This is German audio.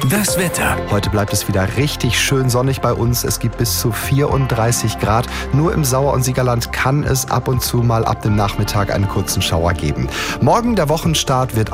Das Wetter. Heute bleibt es wieder richtig schön sonnig bei uns. Es gibt bis zu 34 Grad. Nur im Sauer- und Siegerland kann es ab und zu mal ab dem Nachmittag einen kurzen Schauer geben. Morgen der Wochenstart wird